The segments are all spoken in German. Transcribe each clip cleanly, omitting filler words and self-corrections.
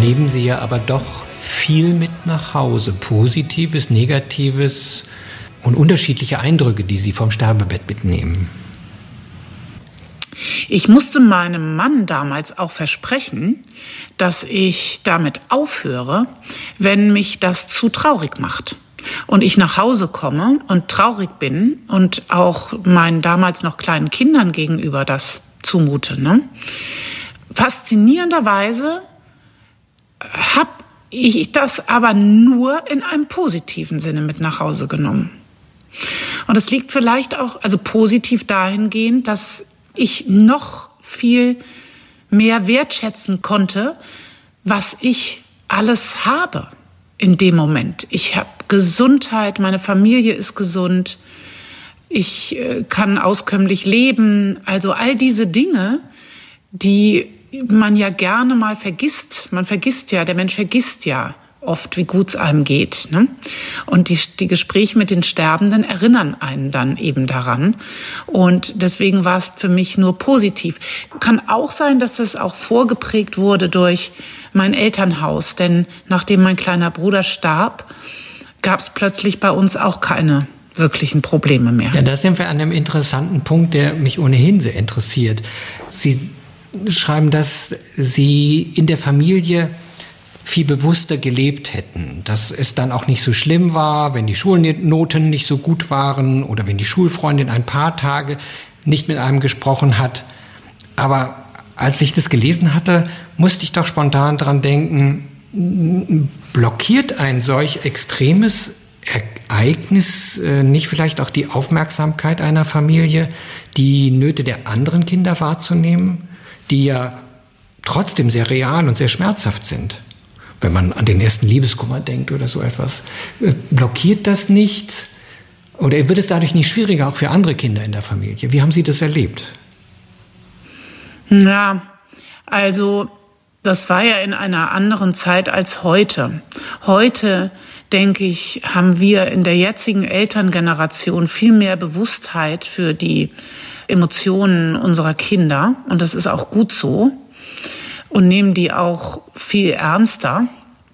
nehmen Sie ja aber doch viel mit nach Hause. Positives, Negatives und unterschiedliche Eindrücke, die Sie vom Sterbebett mitnehmen. Ich musste meinem Mann damals auch versprechen, dass ich damit aufhöre, wenn mich das zu traurig macht. Und ich nach Hause komme und traurig bin und auch meinen damals noch kleinen Kindern gegenüber das zumute. Ne? Faszinierenderweise habe ich das aber nur in einem positiven Sinne mit nach Hause genommen. Und es liegt vielleicht auch, also positiv dahingehend, dass ich noch viel mehr wertschätzen konnte, was ich alles habe in dem Moment. Ich habe Gesundheit, meine Familie ist gesund, ich kann auskömmlich leben. Also all diese Dinge, die man ja gerne mal vergisst. Man vergisst ja, der Mensch vergisst ja oft, wie gut es einem geht. Ne? Und die Gespräche mit den Sterbenden erinnern einen dann eben daran. Und deswegen war es für mich nur positiv. Kann auch sein, dass das auch vorgeprägt wurde durch mein Elternhaus. Denn nachdem mein kleiner Bruder starb, gab es plötzlich bei uns auch keine wirklichen Probleme mehr. Ja, da sind wir an einem interessanten Punkt, der mich ohnehin sehr interessiert. Sie schreiben, dass Sie in der Familie viel bewusster gelebt hätten, dass es dann auch nicht so schlimm war, wenn die Schulnoten nicht so gut waren oder wenn die Schulfreundin ein paar Tage nicht mit einem gesprochen hat. Aber als ich das gelesen hatte, musste ich doch spontan dran denken, blockiert ein solch extremes Ereignis nicht vielleicht auch die Aufmerksamkeit einer Familie, die Nöte der anderen Kinder wahrzunehmen, die ja trotzdem sehr real und sehr schmerzhaft sind? Wenn man an den ersten Liebeskummer denkt oder so etwas. Blockiert das nicht? Oder wird es dadurch nicht schwieriger, auch für andere Kinder in der Familie? Wie haben Sie das erlebt? Ja, also das war ja in einer anderen Zeit als heute. Heute, denke ich, haben wir in der jetzigen Elterngeneration viel mehr Bewusstheit für die Emotionen unserer Kinder. Und das ist auch gut so. Und nehmen die auch viel ernster.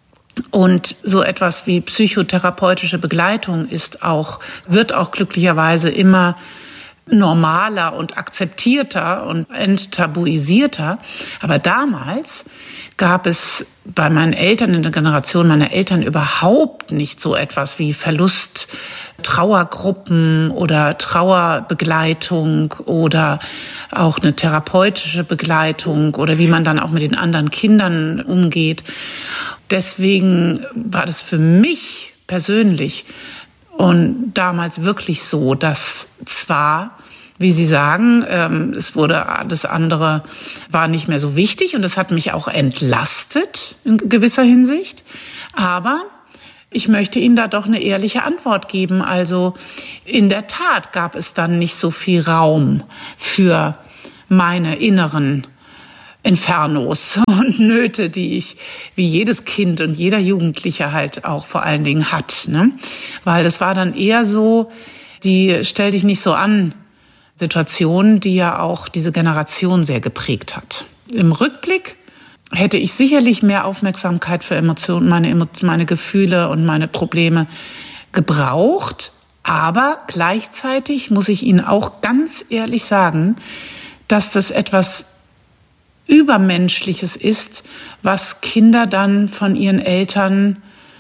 Und so etwas wie psychotherapeutische Begleitung wird auch glücklicherweise immer normaler und akzeptierter und enttabuisierter. Aber damals gab es bei meinen Eltern, in der Generation meiner Eltern, überhaupt nicht so etwas wie Verlust, Trauergruppen oder Trauerbegleitung oder auch eine therapeutische Begleitung oder wie man dann auch mit den anderen Kindern umgeht. Deswegen war das für mich persönlich und damals wirklich so, dass zwar, wie Sie sagen, das andere war nicht mehr so wichtig und das hat mich auch entlastet in gewisser Hinsicht, aber ich möchte Ihnen da doch eine ehrliche Antwort geben. Also in der Tat gab es dann nicht so viel Raum für meine inneren Infernos und Nöte, die ich wie jedes Kind und jeder Jugendliche halt auch vor allen Dingen hat. Ne? Weil das war dann eher so, die stell dich nicht so an Situation, die ja auch diese Generation sehr geprägt hat. Im Rückblick hätte ich sicherlich mehr Aufmerksamkeit für Emotionen, meine Gefühle und meine Probleme gebraucht. Aber gleichzeitig muss ich Ihnen auch ganz ehrlich sagen, dass das etwas Übermenschliches ist, was Kinder dann von ihren Eltern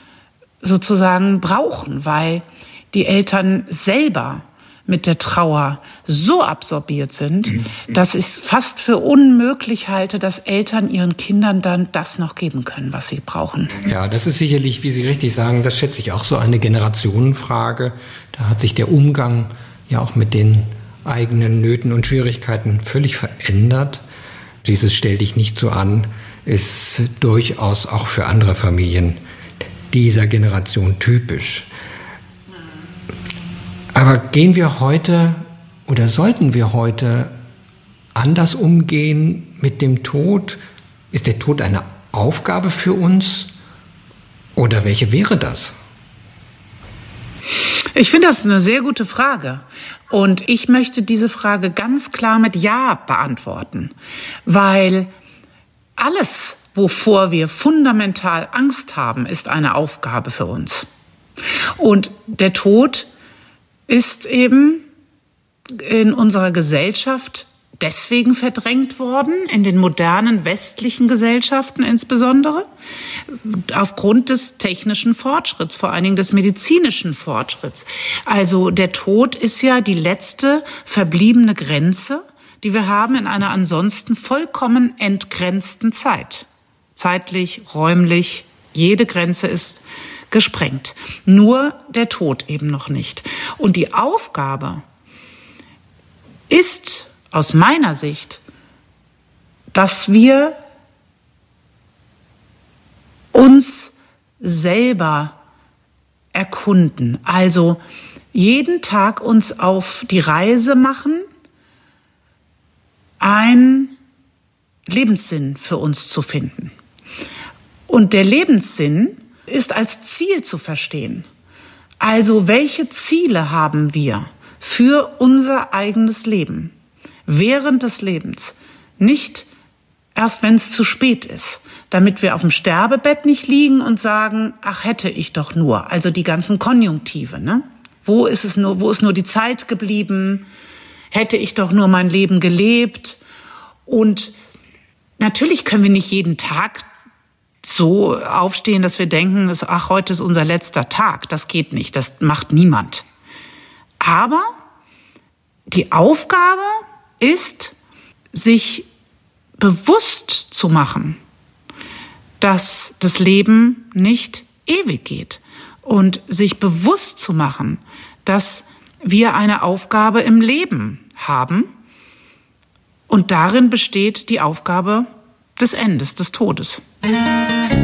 sozusagen brauchen, weil die Eltern selber mit der Trauer so absorbiert sind, dass ich es fast für unmöglich halte, dass Eltern ihren Kindern dann das noch geben können, was sie brauchen. Ja, das ist sicherlich, wie Sie richtig sagen, das schätze ich auch so eine Generationenfrage. Da hat sich der Umgang ja auch mit den eigenen Nöten und Schwierigkeiten völlig verändert. Dieses Stell dich nicht so an ist durchaus auch für andere Familien dieser Generation typisch. Aber gehen wir heute oder sollten wir heute anders umgehen mit dem Tod? Ist der Tod eine Aufgabe für uns oder welche wäre das? Ich finde das eine sehr gute Frage. Und ich möchte diese Frage ganz klar mit Ja beantworten, weil alles, wovor wir fundamental Angst haben, ist eine Aufgabe für uns. Und der Tod ist eben in unserer Gesellschaft deswegen verdrängt worden, in den modernen westlichen Gesellschaften insbesondere, aufgrund des technischen Fortschritts, vor allen Dingen des medizinischen Fortschritts. Also der Tod ist ja die letzte verbliebene Grenze, die wir haben in einer ansonsten vollkommen entgrenzten Zeit. Zeitlich, räumlich, jede Grenze ist gesprengt. Nur der Tod eben noch nicht. Und die Aufgabe ist aus meiner Sicht, dass wir uns selber erkunden. Also jeden Tag uns auf die Reise machen, einen Lebenssinn für uns zu finden. Und der Lebenssinn ist als Ziel zu verstehen. Also welche Ziele haben wir für unser eigenes Leben? Während des Lebens, nicht erst, wenn es zu spät ist, damit wir auf dem Sterbebett nicht liegen und sagen, ach, hätte ich doch nur, also die ganzen Konjunktive, ne? Wo ist nur die Zeit geblieben? Hätte ich doch nur mein Leben gelebt? Und natürlich können wir nicht jeden Tag so aufstehen, dass wir denken, ach, heute ist unser letzter Tag. Das geht nicht, das macht niemand. Aber die Aufgabe ist, sich bewusst zu machen, dass das Leben nicht ewig geht und sich bewusst zu machen, dass wir eine Aufgabe im Leben haben und darin besteht die Aufgabe des Endes, des Todes.